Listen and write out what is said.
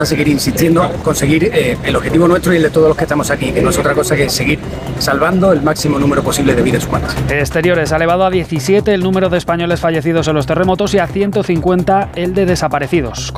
a seguir insistiendo, conseguir el objetivo nuestro y el de todos los que estamos aquí, que no es otra cosa que seguir salvando el máximo número posible de vidas humanas. Exteriores ha elevado a 17 el número de españoles fallecidos en los terremotos y a 150 el de desaparecidos.